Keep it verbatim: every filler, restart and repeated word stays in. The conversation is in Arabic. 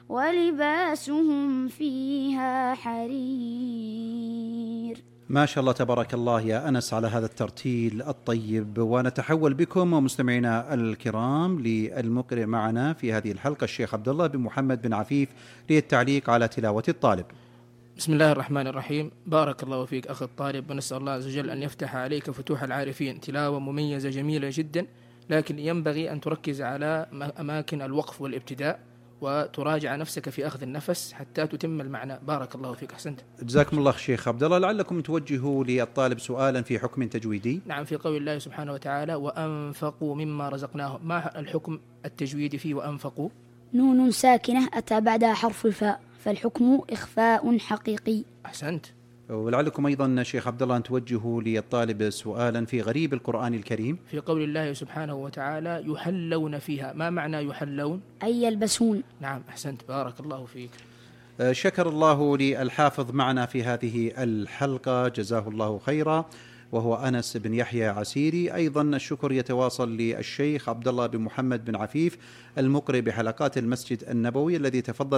ولباسهم فيها حرير. ما شاء الله تبارك الله يا أنس على هذا الترتيل الطيب. ونتحول بكم ومستمعينا الكرام للمقرئ معنا في هذه الحلقة الشيخ عبد الله بن محمد بن عفيف للتعليق على تلاوة الطالب. بسم الله الرحمن الرحيم. بارك الله فيك أخي الطالب، ونسأل الله عز وجل أن يفتح عليك فتوح العارفين. تلاوة مميزة جميلة جدا، لكن ينبغي أن تركز على أماكن الوقف والابتداء وتراجع نفسك في أخذ النفس حتى تتم المعنى. بارك الله فيك، أحسنت. جزاكم الله شيخ عبد الله. لعلكم توجهوا للطالب سؤالا في حكم تجويدي. نعم، في قول الله سبحانه وتعالى وأنفقوا مما رزقناهم، ما الحكم التجويدي فيه وأنفقوا؟ نون ساكنة أتى بعدها حرف الفاء، فالحكم إخفاء حقيقي. أحسنت. ولعلكم أيضا شيخ عبد الله أن توجهوا للطالب سؤالا في غريب القرآن الكريم. في قول الله سبحانه وتعالى يحلون فيها، ما معنى يحلون؟ أي يلبسون. نعم أحسنت، بارك الله فيك. شكر الله للحافظ معنا في هذه الحلقة، جزاه الله خيرا، وهو أنس بن يحيى عسيري. أيضا الشكر يتواصل للشيخ عبد الله بن محمد بن عفيف المقرئ بحلقات المسجد النبوي الذي تفضل